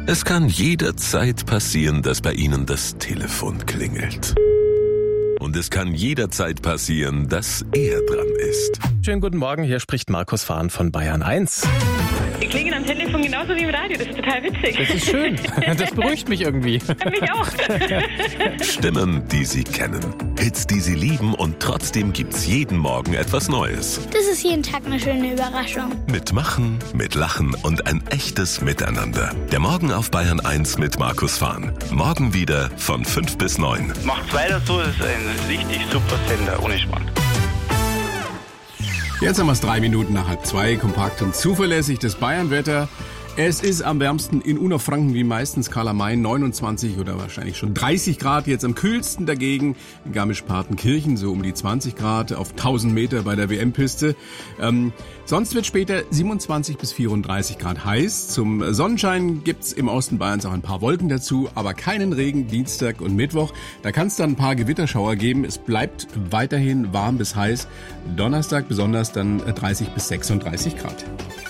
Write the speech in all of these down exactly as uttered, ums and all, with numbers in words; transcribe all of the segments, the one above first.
Es kann jederzeit passieren, dass bei Ihnen das Telefon klingelt. Und es kann jederzeit passieren, dass er dran ist. Schönen guten Morgen, hier spricht Markus Fahn von Bayern eins. Die klingen am Telefon genauso wie im Radio, das ist total witzig. Das ist schön, das beruhigt mich irgendwie. Mich auch. Stimmen, die Sie kennen. Hits, die Sie lieben, und trotzdem gibt's jeden Morgen etwas Neues. Das ist jeden Tag eine schöne Überraschung. Mit Machen, mit Lachen und ein echtes Miteinander. Der Morgen auf Bayern eins mit Markus Fahn. Morgen wieder von fünf bis neun. Macht's weiter so, das ist ein richtig super Sender, ohne Schmarrn. Jetzt haben wir es drei Minuten nach halb zwei, kompakt und zuverlässig, das Bayernwetter. Es ist am wärmsten in Unterfranken wie meistens Karl-am-Main, neunundzwanzig oder wahrscheinlich schon dreißig Grad. Jetzt am kühlsten dagegen in Garmisch-Partenkirchen, so um die zwanzig Grad auf tausend Meter bei der W M-Piste. Ähm, sonst wird später siebenundzwanzig bis vierunddreißig Grad heiß. Zum Sonnenschein gibt's im Osten Bayerns auch ein paar Wolken dazu, aber keinen Regen Dienstag und Mittwoch. Da kann es dann ein paar Gewitterschauer geben. Es bleibt weiterhin warm bis heiß. Donnerstag besonders dann dreißig bis sechsunddreißig Grad.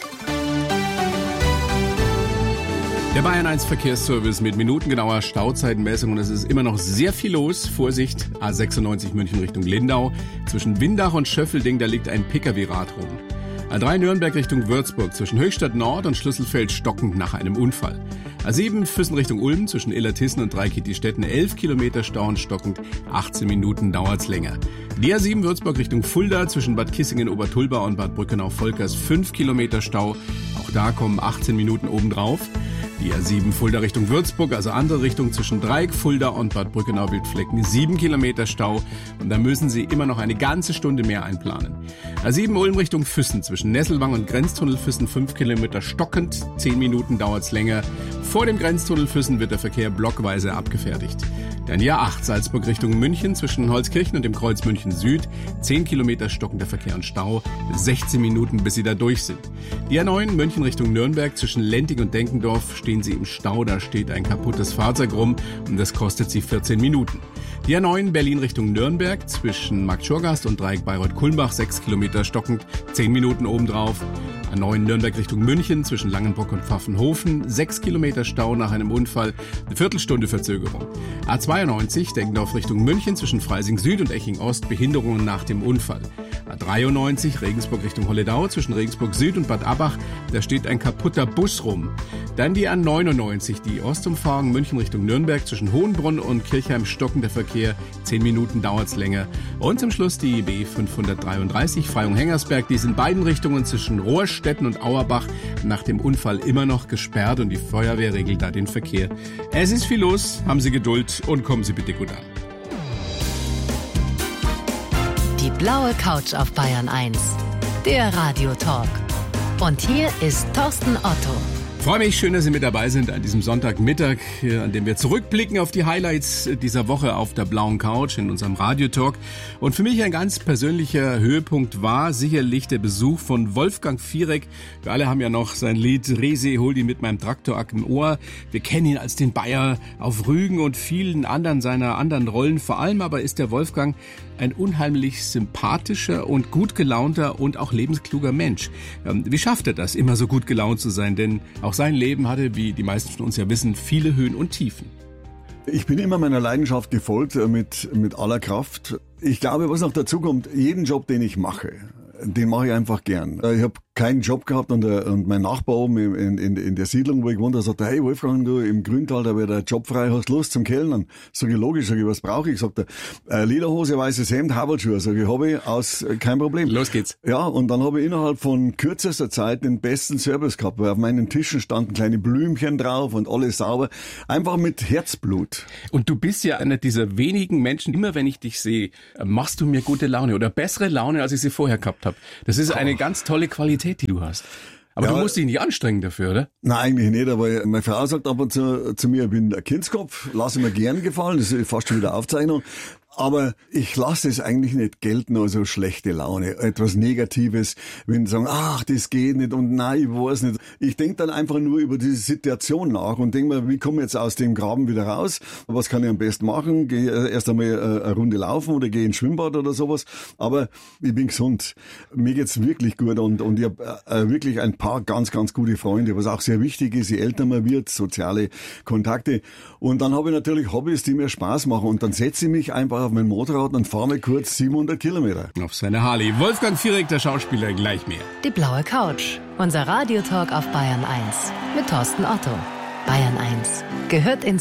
Der Bayern eins Verkehrsservice mit minutengenauer Stauzeitenmessung, und es ist immer noch sehr viel los. Vorsicht, A sechsundneunzig München Richtung Lindau. Zwischen Windach und Schöffelding, da liegt ein Pkw-Rad rum. A drei Nürnberg Richtung Würzburg, zwischen Höchstadt Nord und Schlüsselfeld stockend nach einem Unfall. A sieben Füssen Richtung Ulm, zwischen Illertissen und Dreikitti-Stetten, elf Kilometer Stau und stockend, achtzehn Minuten dauert's länger. Die A sieben Würzburg Richtung Fulda, zwischen Bad Kissingen, Obertulba und Bad Brückenau-Volkers, fünf Kilometer Stau. Auch da kommen achtzehn Minuten obendrauf. Die A sieben Fulda Richtung Würzburg, also andere Richtung, zwischen Dreieck, Fulda und Bad Brückenau-Wildflecken, sieben Kilometer Stau. Und da müssen Sie immer noch eine ganze Stunde mehr einplanen. A sieben Ulm Richtung Füssen, zwischen Nesselwang und Grenztunnel Füssen, fünf Kilometer stockend, zehn Minuten dauert's länger. Vor dem Grenztunnel Füssen wird der Verkehr blockweise abgefertigt. Dann die A acht Salzburg Richtung München, zwischen Holzkirchen und dem Kreuz München Süd, zehn Kilometer stockender Verkehr und Stau, sechzehn Minuten, bis Sie da durch sind. Die A neun München Richtung Nürnberg, zwischen Lenting und Denkendorf stehen Sie im Stau, da steht ein kaputtes Fahrzeug rum und das kostet Sie vierzehn Minuten. Die A neun Berlin Richtung Nürnberg, zwischen Marktschorgast und Dreieck Bayreuth-Kulmbach, sechs Kilometer stockend, zehn Minuten obendrauf. A neun Nürnberg Richtung München, zwischen Langenbrock und Pfaffenhofen, sechs Kilometer Stau nach einem Unfall, eine Viertelstunde Verzögerung. A zweiundneunzig Denkendorf Richtung München, zwischen Freising Süd und Eching Ost, Behinderungen nach dem Unfall. A dreiundneunzig Regensburg Richtung Holledau, zwischen Regensburg Süd und Bad Abbach, da steht ein kaputter Bus rum. Dann die A neunundneunzig, die Ostumfahrung München Richtung Nürnberg, zwischen Hohenbrunn und Kirchheim stockender Verkehr, zehn Minuten dauert's länger. Und zum Schluss die B fünfhundertdreiunddreißig Freyung-Hengersberg, die ist in beiden Richtungen zwischen Rohrstetten und Auerbach nach dem Unfall immer noch gesperrt und die Feuerwehr regelt da den Verkehr. Es ist viel los, haben Sie Geduld und kommen Sie bitte gut an. Die blaue Couch auf Bayern eins, der Radiotalk. Und hier ist Thorsten Otto. Ich freue mich, schön, dass Sie mit dabei sind an diesem Sonntagmittag, an dem wir zurückblicken auf die Highlights dieser Woche auf der blauen Couch in unserem Radiotalk. Und für mich ein ganz persönlicher Höhepunkt war sicherlich der Besuch von Wolfgang Fierek. Wir alle haben ja noch sein Lied Rehsee, hol die mit meinem Traktorack im Ohr. Wir kennen ihn als den Bayer auf Rügen und vielen anderen seiner anderen Rollen. Vor allem aber ist der Wolfgang ein unheimlich sympathischer und gut gelaunter und auch lebenskluger Mensch. Wie schafft er das, immer so gut gelaunt zu sein? Denn auch sein Leben hatte, wie die meisten von uns ja wissen, viele Höhen und Tiefen. Ich bin immer meiner Leidenschaft gefolgt, mit, mit aller Kraft. Ich glaube, was noch dazu kommt, jeden Job, den ich mache, den mache ich einfach gern. Ich habe keinen Job gehabt und, der, und mein Nachbar oben in, in, in der Siedlung, wo ich wohne, der sagte, hey Wolfgang, du im Grüntal, da wird der Job frei, hast Lust zum Kellnern? Sag ich, logisch, sag ich, was brauche ich? Sagt er, äh, Lederhose, weißes Hemd, Habertschuhe. Sag ich, habe ich aus, äh, kein Problem. Los geht's. Ja, und dann habe ich innerhalb von kürzester Zeit den besten Service gehabt, weil auf meinen Tischen standen kleine Blümchen drauf und alles sauber. Einfach mit Herzblut. Und du bist ja einer dieser wenigen Menschen, immer wenn ich dich sehe, machst du mir gute Laune oder bessere Laune, als ich sie vorher gehabt habe. Das ist eine ganz tolle Qualität, die du hast. Aber ja, du musst dich nicht anstrengen dafür, oder? Nein, eigentlich nicht, aber meine Frau sagt ab und zu zu mir, ich bin ein Kindskopf, lass mir gern gefallen, das ist fast schon wieder Aufzeichnung. Aber ich lasse es eigentlich nicht gelten, also schlechte Laune, etwas Negatives, wenn sie sagen, ach, das geht nicht und nein, ich weiß nicht. Ich denke dann einfach nur über diese Situation nach und denke mir, wie komme ich jetzt aus dem Graben wieder raus? Was kann ich am besten machen? Gehe erst einmal eine Runde laufen oder gehe ins Schwimmbad oder sowas. Aber ich bin gesund. Mir geht's wirklich gut und, und ich habe wirklich ein paar ganz, ganz gute Freunde, was auch sehr wichtig ist, je älter man wird, soziale Kontakte. Und dann habe ich natürlich Hobbys, die mir Spaß machen und dann setze ich mich einfach auf mein Motorrad und fahre mal kurz siebenhundert Kilometer. Auf seine Harley. Wolfgang Fierek, der Schauspieler, gleich mehr. Die blaue Couch. Unser Radiotalk auf Bayern eins. Mit Thorsten Otto. Bayern eins gehört ins